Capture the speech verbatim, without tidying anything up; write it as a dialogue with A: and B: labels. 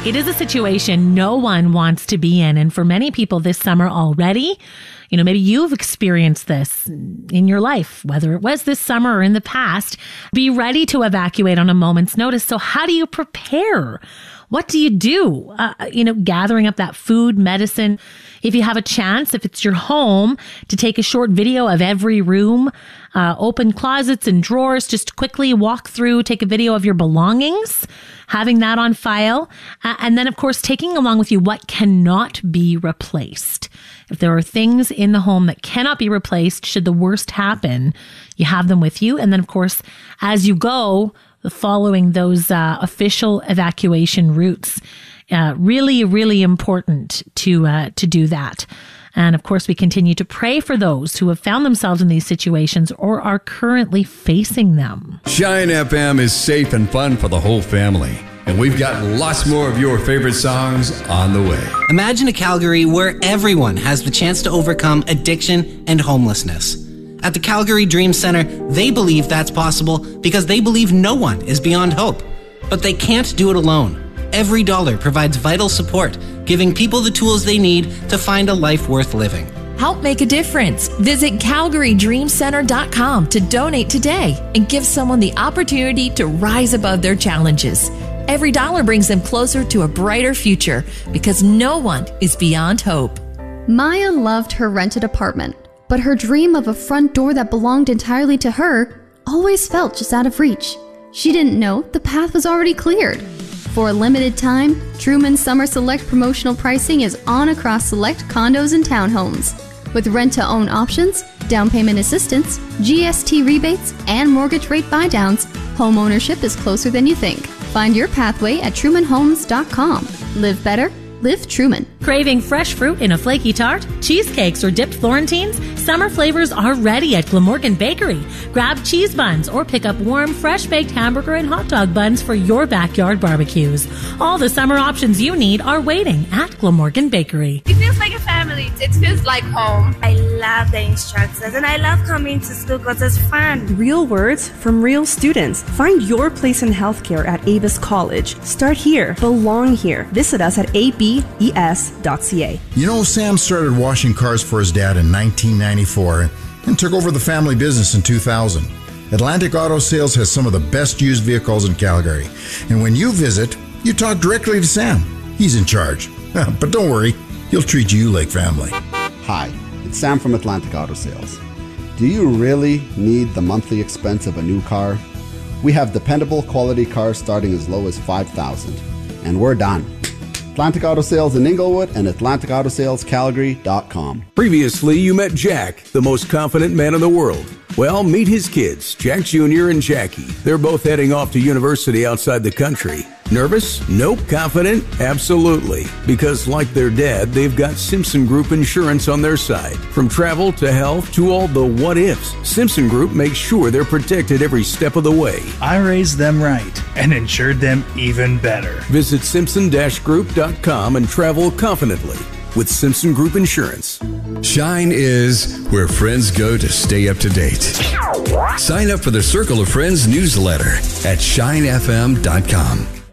A: It is a situation no one wants to be in. And for many people this summer already, you know, maybe you've experienced this in your life, whether it was this summer or in the past. Be ready to evacuate on a moment's notice. So how do you prepare? What do you do? Uh, you know, gathering up that food, medicine. If you have a chance, if it's your home, to take a short video of every room, uh, open closets and drawers, just quickly walk through, take a video of your belongings, having that on file. Uh, and then, of course, taking along with you what cannot be replaced. If there are things in the home that cannot be replaced, should the worst happen, you have them with you. And then, of course, as you go, following those uh, official evacuation routes. Uh, really, really important to uh, to do that. And of course, we continue to pray for those who have found themselves in these situations or are currently facing them.
B: Shine F M is safe and fun for the whole family. And we've got lots more of your favorite songs on the way.
C: Imagine a Calgary where everyone has the chance to overcome addiction and homelessness. At the Calgary Dream Center, they believe that's possible because they believe no one is beyond hope. But they can't do it alone. Every dollar provides vital support, giving people the tools they need to find a life worth living.
D: Help make a difference. Visit calgary dream center dot com to donate today and give someone the opportunity to rise above their challenges. Every dollar brings them closer to a brighter future because no one is beyond hope.
E: Maya loved her rented apartment, but her dream of a front door that belonged entirely to her always felt just out of reach. She didn't know the path was already cleared. For a limited time, Truman Summer Select promotional pricing is on across select condos and townhomes. With rent-to-own options, down payment assistance, G S T rebates, and mortgage rate buydowns, home ownership is closer than you think. Find your pathway at truman homes dot com. Live better. Live Truman.
A: Craving fresh fruit in a flaky tart, cheesecakes, or dipped Florentines? Summer flavors are ready at Glamorgan Bakery. Grab cheese buns or pick up warm, fresh-baked hamburger and hot dog buns for your backyard barbecues. All the summer options you need are waiting at Glamorgan Bakery.
F: It feels like a family. It feels like home. I love the instructors and I love coming to school because it's fun.
G: Real words from real students. Find your place in healthcare at Avis College. Start here. Belong here. Visit us at a b e s dot c a.
H: You know, Sam started washing cars for his dad in nineteen ninety-four and took over the family business in two thousand. Atlantic Auto Sales has some of the best used vehicles in Calgary. And when you visit, you talk directly to Sam. He's in charge. But don't worry, he'll treat you like family.
I: Hi, it's Sam from Atlantic Auto Sales. Do you really need the monthly expense of a new car? We have dependable quality cars starting as low as five thousand dollars. And we're done. Atlantic Auto Sales in Inglewood and atlantic auto sales calgary dot com.
B: Previously, you met Jack, the most confident man in the world. Well, meet his kids, Jack Junior and Jackie. They're both heading off to university outside the country. Nervous? Nope. Confident? Absolutely. Because like their dad, they've got Simpson Group Insurance on their side. From travel to health to all the what-ifs, Simpson Group makes sure they're protected every step of the way.
J: I raised them right and insured them even better.
B: Visit simpson dash group dot com and travel confidently with Simpson Group Insurance. Shine is where friends go to stay up to date. Sign up for the Circle of Friends newsletter at shine f m dot com.